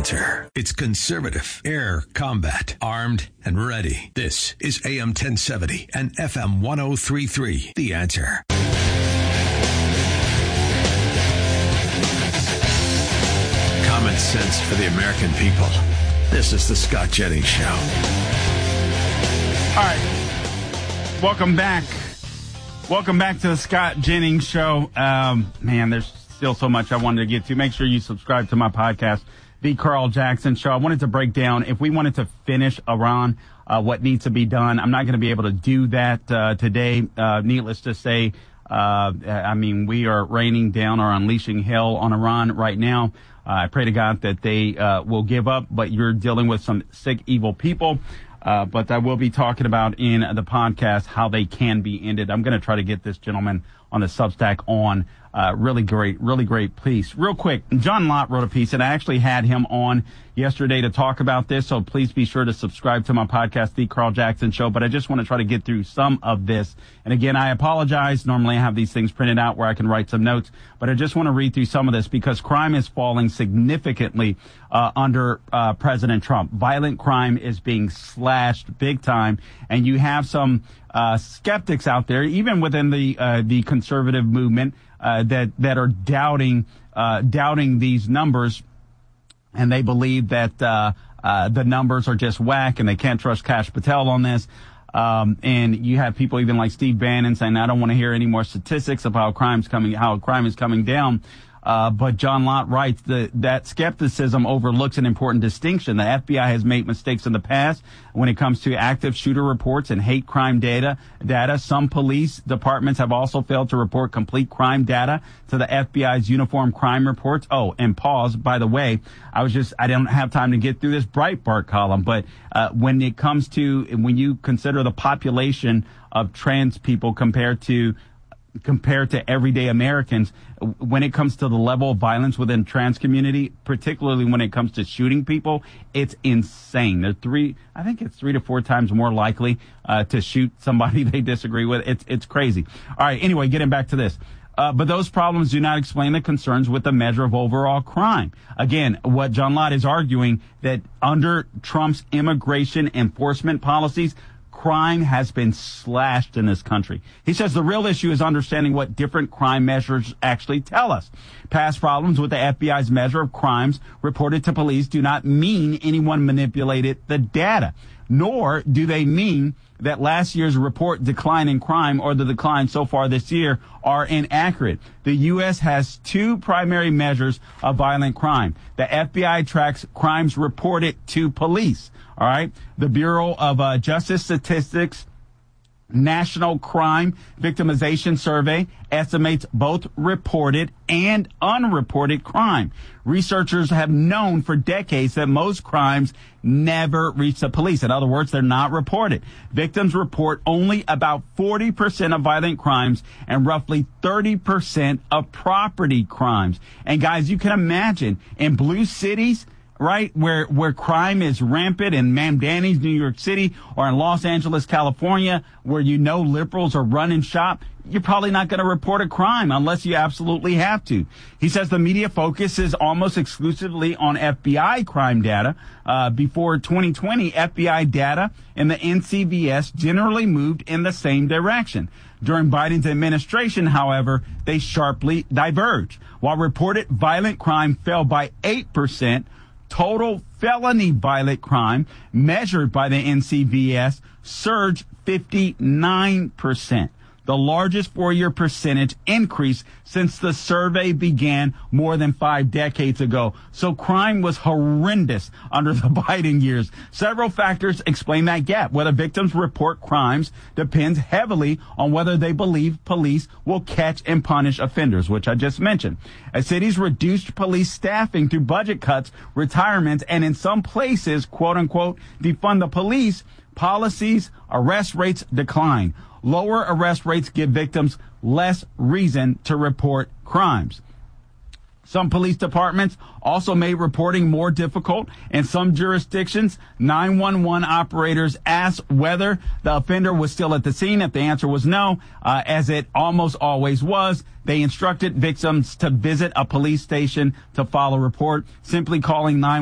answer. It's conservative, air combat, armed and ready. This is AM 1070 and FM 1033. The Answer. Common sense for the American people. This is the Scott Jennings Show. All right. Welcome back. Welcome back to the Scott Jennings Show. Man, there's still so much I wanted to get to. Make sure you subscribe to my podcast, The Carl Jackson Show. I wanted to break down, if we wanted to finish Iran, what needs to be done. I'm not going to be able to do that today. Needless to say, we are raining down or unleashing hell on Iran right now. I pray to God that they will give up, but you're dealing with some sick, evil people. But I will be talking about in the podcast how they can be ended. I'm going to try to get this gentleman on the Substack on. Really great piece. Real quick, John Lott wrote a piece, and I actually had him on yesterday to talk about this, so please be sure to subscribe to my podcast, The Carl Jackson Show, but I just want to try to get through some of this. And again, I apologize. Normally I have these things printed out where I can write some notes, but I just want to read through some of this because crime is falling significantly under President Trump. Violent crime is being slashed big time, and you have some skeptics out there, even within the conservative movement, that are doubting these numbers, and they believe that the numbers are just whack and they can't trust Kash Patel on this. And you have people even like Steve Bannon saying, I don't want to hear any more statistics of how crime is coming down. But John Lott writes that skepticism overlooks an important distinction. The FBI has made mistakes in the past when it comes to active shooter reports and hate crime data. Some police departments have also failed to report complete crime data to the FBI's uniform crime reports. Oh, and pause, by the way, I didn't have time to get through this Breitbart column, but when you consider the population of trans people compared to everyday Americans, when it comes to the level of violence within trans community, particularly when it comes to shooting people, it's insane. I think it's 3 to 4 times more likely to shoot somebody they disagree with. It's crazy. All right. Anyway, getting back to this. But those problems do not explain the concerns with the measure of overall crime. Again, what John Lott is arguing that under Trump's immigration enforcement policies, crime has been slashed in this country. He says the real issue is understanding what different crime measures actually tell us. Past problems with the FBI's measure of crimes reported to police do not mean anyone manipulated the data, nor do they mean that last year's report decline in crime or the decline so far this year are inaccurate. The U.S. has 2 primary measures of violent crime. The FBI tracks crimes reported to police. All right. The Bureau of Justice Statistics National Crime Victimization Survey estimates both reported and unreported crime. Researchers have known for decades that most crimes never reach the police. In other words, they're not reported. Victims report only about 40% of violent crimes and roughly 30% of property crimes. And guys, you can imagine in blue cities, right, where crime is rampant in Mamdani's, New York City, or in Los Angeles, California, where liberals are running shop, you're probably not going to report a crime unless you absolutely have to. He says the media focuses almost exclusively on FBI crime data. Before 2020, FBI data and the NCVS generally moved in the same direction. During Biden's administration, however, they sharply diverged. While reported violent crime fell by 8%, total felony violent crime measured by the NCVS surged 59%, the largest 4-year percentage increase since the survey began more than 5 decades ago. So crime was horrendous under the Biden years. Several factors explain that gap. Whether victims report crimes depends heavily on whether they believe police will catch and punish offenders, which I just mentioned. As cities reduced police staffing through budget cuts, retirements, and in some places, quote unquote, defund the police, policies, arrest rates decline. Lower arrest rates give victims less reason to report crimes. Some police departments also made reporting more difficult. In some jurisdictions, 911 operators asked whether the offender was still at the scene. If the answer was no, as it almost always was, they instructed victims to visit a police station to file a report. Simply calling 911